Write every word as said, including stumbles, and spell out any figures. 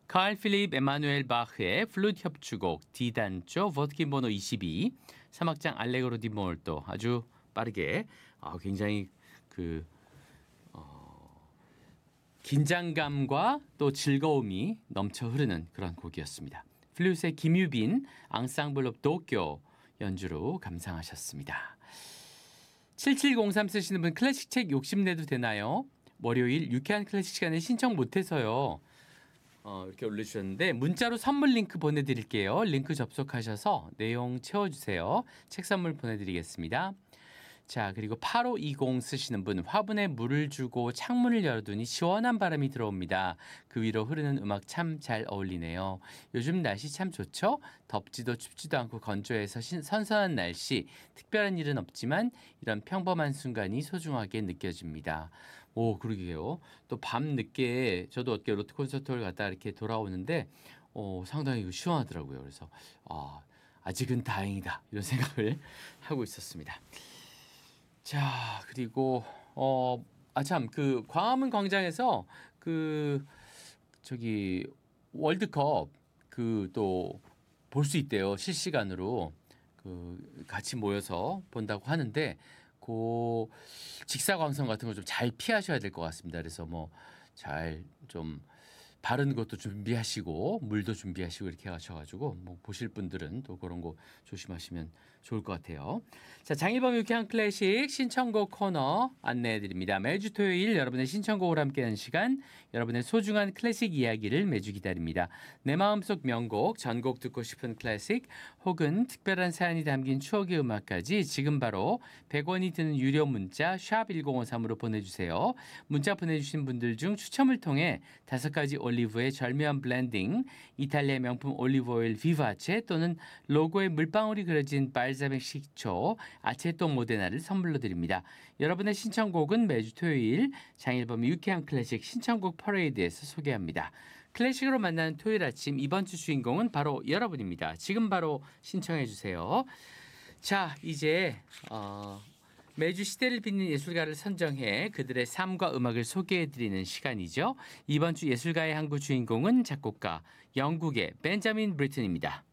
칼 필립 에마누엘 바흐의 플루트 협주곡 D단조 버트킨 번호 이십이, 삼악장 알레그로 디 몰또 아주 빠르게 아, 굉장히 그 어, 긴장감과 또 즐거움이 넘쳐 흐르는 그런 곡이었습니다. 플루트의 김유빈, 앙상블 오브 도쿄 연주로 감상하셨습니다. 칠칠공삼 쓰시는 분 클래식 책 욕심내도 되나요? 월요일 유쾌한 클래식 시간에 신청 못해서요. 어, 이렇게 올려주셨는데 문자로 선물 링크 보내드릴게요. 링크 접속하셔서 내용 채워주세요. 책 선물 보내드리겠습니다. 자, 그리고 팔오이공 쓰시는 분, 화분에 물을 주고 창문을 열어두니 시원한 바람이 들어옵니다. 그 위로 흐르는 음악 참 잘 어울리네요. 요즘 날씨 참 좋죠? 덥지도 춥지도 않고 건조해서 신, 선선한 날씨, 특별한 일은 없지만 이런 평범한 순간이 소중하게 느껴집니다. 오, 그러게요. 또 밤 늦게 저도 어떻게 롯데 콘서트를 갔다 이렇게 돌아오는데 어, 상당히 시원하더라고요. 그래서 아, 아직은 다행이다 이런 생각을 하고 있었습니다. 자, 그리고 어, 아 참 그 광화문 광장에서 그 저기 월드컵 그 또 볼 수 있대요. 실시간으로 그 같이 모여서 본다고 하는데 그 직사광선 같은 거 좀 잘 피하셔야 될 것 같습니다. 그래서 뭐 잘 좀 바른 것도 준비하시고 물도 준비하시고 이렇게 하셔가지고 뭐 보실 분들은 또 그런 거 조심하시면 좋을 것 같아요. 자, 장일범 유쾌한 클래식 신청곡 코너 안내해드립니다. 매주 토요일 여러분의 신청곡을 함께하는 시간, 여러분의 소중한 클래식 이야기를 매주 기다립니다. 내 마음속 명곡, 전곡 듣고 싶은 클래식 혹은 특별한 사연이 담긴 추억의 음악까지 지금 바로 백 원이 드는 유료 문자 샵 일공오삼으로 보내주세요. 문자 보내주신 분들 중 추첨을 통해 다섯 가지 올리브의 절묘한 블렌딩, 이탈리아 명품 올리브오일 비바체 또는 로고에 물방울이 그려진 발사믹 식초, 아체토 모데나를 선물로 드립니다. 여러분의 신청곡은 매주 토요일 장일범의 유쾌한 클래식 신청곡 퍼레이드에서 소개합니다. 클래식으로 만나는 토요일 아침, 이번 주 주인공은 바로 여러분입니다. 지금 바로 신청해 주세요. 자, 이제 어, 매주 시대를 빛낸 예술가를 선정해 그들의 삶과 음악을 소개해드리는 시간이죠. 이번 주 예술가의 항구 주인공은 작곡가 영국의 벤자민 브리튼입니다.